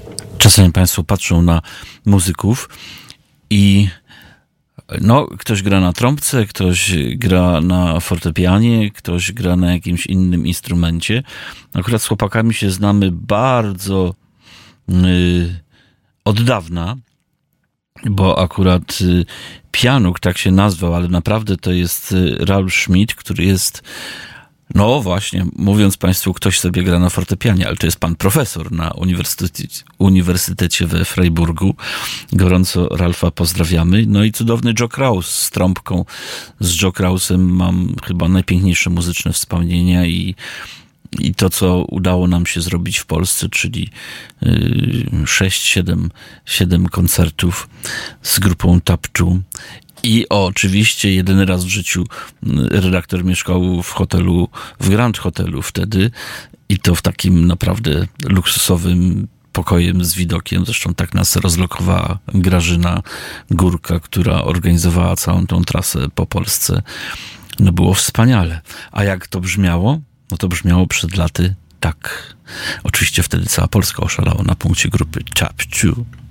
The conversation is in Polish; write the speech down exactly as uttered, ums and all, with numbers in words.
Czasem Państwo patrzą na muzyków i no, ktoś gra na trąbce, ktoś gra na fortepianie, ktoś gra na jakimś innym instrumencie. Akurat z chłopakami się znamy bardzo yy, od dawna, bo akurat yy, Pianuk tak się nazwał, ale naprawdę to jest yy, Ralf Schmidt, który jest, no właśnie, mówiąc Państwu, ktoś sobie gra na fortepianie, ale to jest pan profesor na uniwersytecie, uniwersytecie we Freiburgu. Gorąco Ralfa pozdrawiamy. No i cudowny Joe Kraus z trąbką. Z Joe Krausem mam chyba najpiękniejsze muzyczne wspomnienia i, i to, co udało nam się zrobić w Polsce, czyli sześć, siedem, siedem koncertów z grupą Tapczu. I o, oczywiście jedyny raz w życiu redaktor mieszkał w hotelu, w Grand Hotelu wtedy i to w takim naprawdę luksusowym pokojem z widokiem. Zresztą tak nas rozlokowała Grażyna Górka, która organizowała całą tą trasę po Polsce. No było wspaniale. A jak to brzmiało? No to brzmiało przed laty tak. Oczywiście wtedy cała Polska oszalała na punkcie grupy Tapczu.